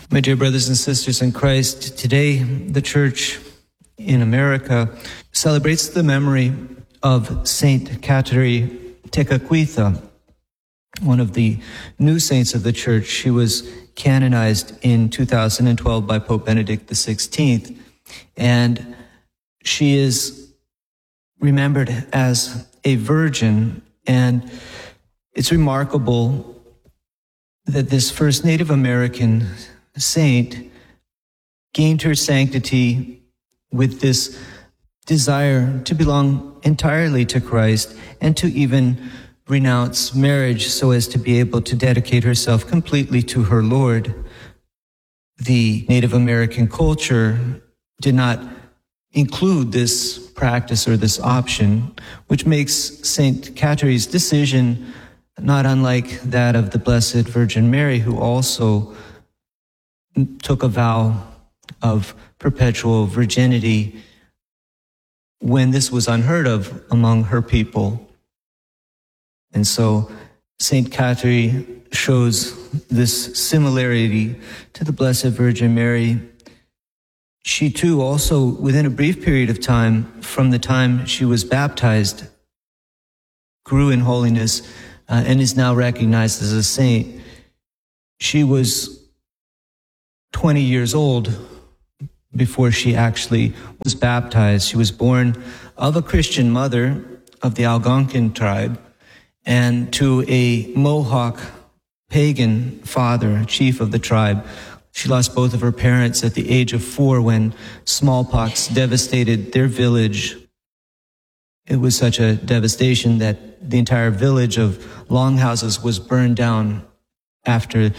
My dear brothers and sisters in Christ, today the Church in America celebrates the memory of Saint Kateri Tekakwitha, one of the new saints of the Church. She was canonized in 2012 by Pope Benedict XVI, and she is remembered as a virgin. And it's remarkable that this first Native American saint gained her sanctity with this desire to belong entirely to Christ and to even renounce marriage so as to be able to dedicate herself completely to her Lord. The Native American culture did not include this practice or this option, which makes Saint Kateri's decision not unlike that of the Blessed Virgin Mary, who also took a vow of perpetual virginity when this was unheard of among her people. And so Saint Kateri shows this similarity to the Blessed Virgin Mary. She too also, within a brief period of time, from the time she was baptized, grew in holiness and is now recognized as a saint. She was 20 years old before she actually was baptized. She was born of a Christian mother of the Algonquin tribe and to a Mohawk pagan father, chief of the tribe. She lost both of her parents at the age of 4 when smallpox devastated their village. It was such a devastation that the entire village of longhouses was burned down after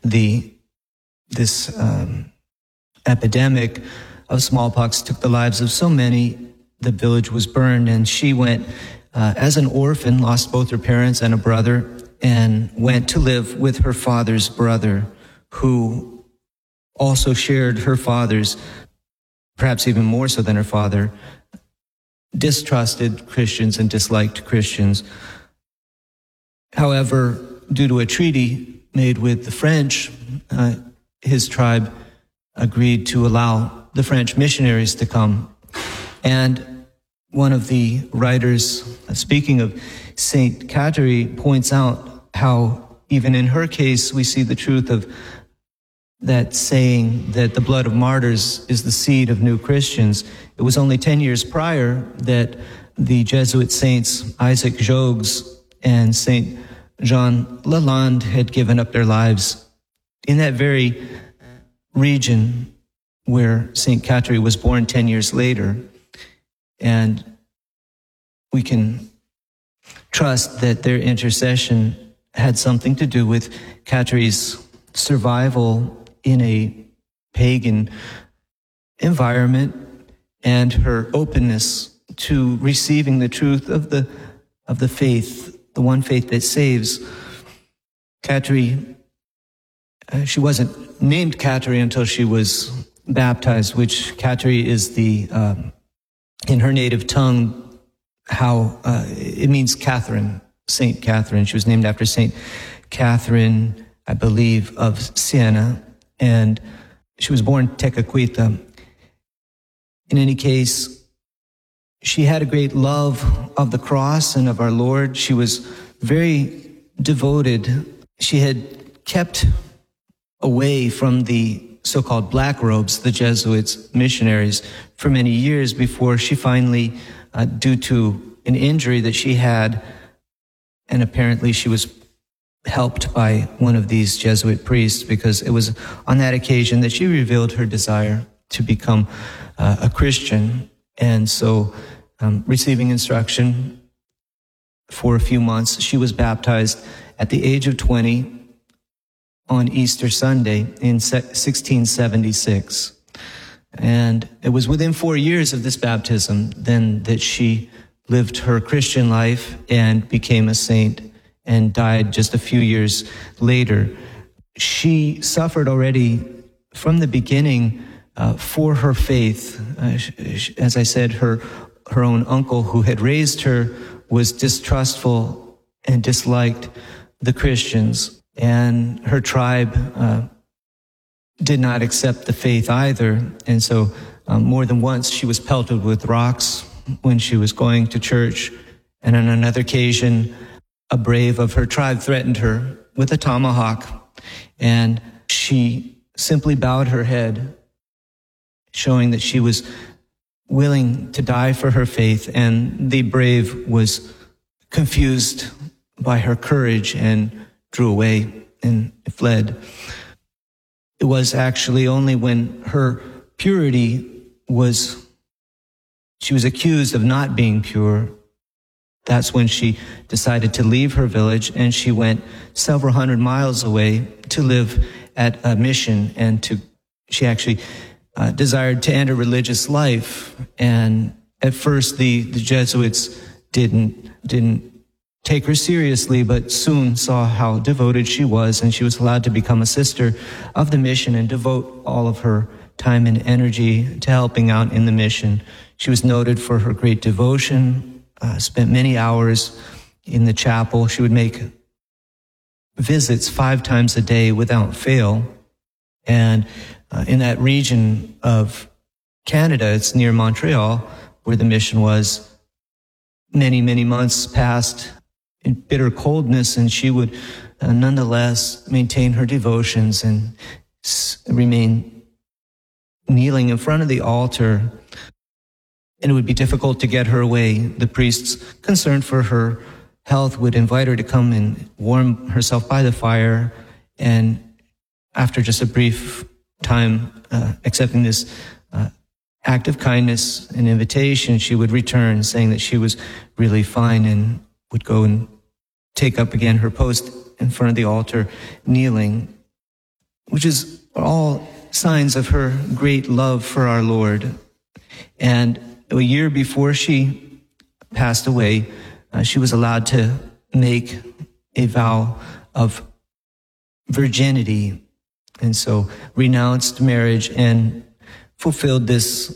this epidemic of smallpox took the lives of so many. The village was burned, and she went as an orphan, lost both her parents and a brother, and went to live with her father's brother, who also shared her father's, perhaps even more so than her father, distrusted Christians and disliked Christians. However, due to a treaty made with the French, his tribe agreed to allow the French missionaries to come. And one of the writers, speaking of Saint Kateri, points out how even in her case we see the truth of that saying that the blood of martyrs is the seed of new Christians. It was only 10 years prior that the Jesuit saints Isaac Jogues and Saint Jean Lalande had given up their lives in that very region where Saint Kateri was born 10 years later. And we can trust that their intercession had something to do with Kateri's survival in a pagan environment and her openness to receiving the truth of the faith, the one faith that saves. Kateri, she wasn't named Kateri until she was baptized, which Kateri is the, in her native tongue, how it means Catherine, Saint Catherine. She was named after Saint Catherine, I believe, of Siena, and she was born Tekakwitha. In any case, she had a great love of the cross and of our Lord. She was very devoted. She had kept away from the so-called black robes, the Jesuits, missionaries, for many years before she finally, due to an injury that she had, and apparently she was helped by one of these Jesuit priests, because it was on that occasion that she revealed her desire to become a Christian. And so, receiving instruction for a few months, she was baptized at the age of 20 on Easter Sunday in 1676. And it was within 4 years of this baptism then that she lived her Christian life and became a saint and died just a few years later. She suffered already from the beginning for her faith. As I said, her own uncle who had raised her was distrustful and disliked the Christians, and her tribe did not accept the faith either. And so more than once she was pelted with rocks when she was going to church. And on another occasion, a brave of her tribe threatened her with a tomahawk. And she simply bowed her head, showing that she was willing to die for her faith. And the brave was confused by her courage and drew away and fled. It was actually only when her purity she was accused of not being pure. That's when she decided to leave her village, and she went several hundred miles away to live at a mission, and she actually desired to end a religious life. And at first the Jesuits didn't take her seriously, but soon saw how devoted she was, and she was allowed to become a sister of the mission and devote all of her time and energy to helping out in the mission. She was noted for her great devotion, spent many hours in the chapel. She would make visits 5 times a day without fail. And in that region of Canada, it's near Montreal, where the mission was, many, many months passed in bitter coldness, and she would nonetheless maintain her devotions and remain kneeling in front of the altar. And it would be difficult to get her away. The priests, concerned for her health, would invite her to come and warm herself by the fire. And after just a brief time accepting this act of kindness and invitation, she would return, saying that she was really fine, and would go and take up again her post in front of the altar, kneeling, which is all signs of her great love for our Lord. And a year before she passed away, she was allowed to make a vow of virginity, and so renounced marriage and fulfilled this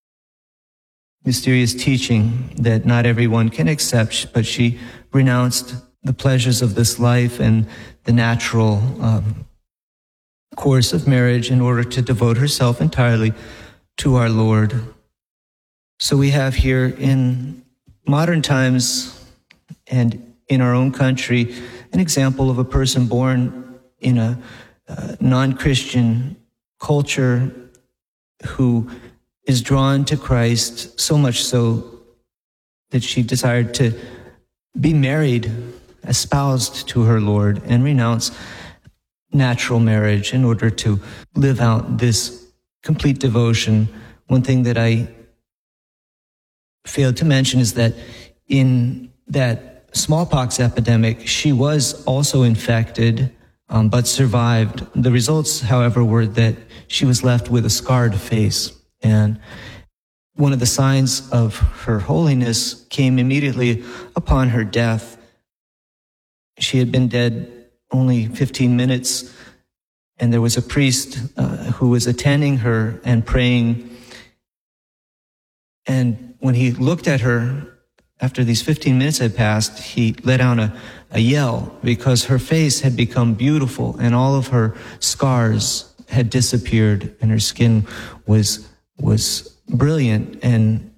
mysterious teaching that not everyone can accept, but she renounced the pleasures of this life and the natural course of marriage in order to devote herself entirely to our Lord. So we have here in modern times and in our own country an example of a person born in a non-Christian culture who is drawn to Christ, so much so that she desired to be married, espoused to her Lord, and renounce natural marriage in order to live out this complete devotion. One thing that I failed to mention is that in that smallpox epidemic, she was also infected, but survived. The results, however, were that she was left with a scarred face. And one of the signs of her holiness came immediately upon her death. She had been dead only 15 minutes, and there was a priest who was attending her and praying. And when he looked at her, after these 15 minutes had passed, he let out a yell, because her face had become beautiful and all of her scars had disappeared, and her skin was brilliant. And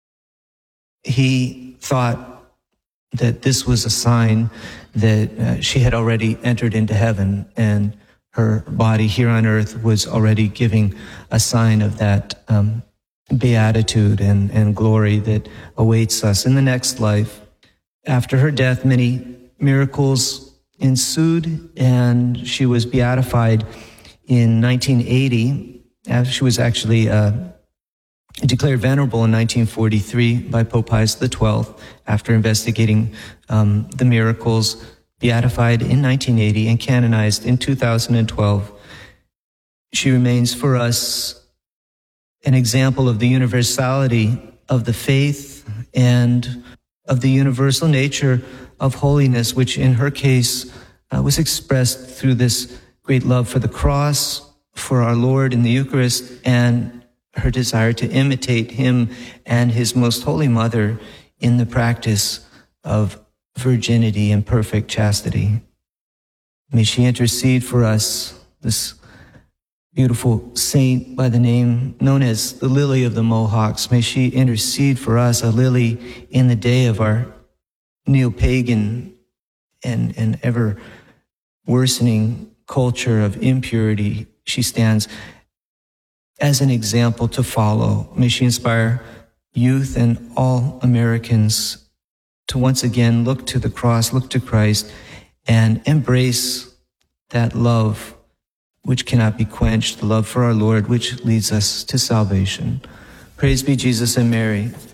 he thought that this was a sign that she had already entered into heaven, and her body here on earth was already giving a sign of that beatitude and glory that awaits us in the next life. After her death, many miracles ensued, and she was beatified in 1980. She was actually declared venerable in 1943 by Pope Pius XII after investigating the miracles, beatified in 1980 and canonized in 2012. She remains for us an example of the universality of the faith and of the universal nature of holiness, which in her case was expressed through this great love for the cross, for our Lord in the Eucharist, and her desire to imitate him and his most holy mother in the practice of virginity and perfect chastity. May she intercede for us, this beautiful saint by the name known as the Lily of the Mohawks. May she intercede for us, a lily in the day of our neo-pagan and ever worsening culture of impurity. She stands as an example to follow. May she inspire youth and all Americans to once again look to the cross, look to Christ, and embrace that love which cannot be quenched, the love for our Lord, which leads us to salvation. Praise be Jesus and Mary.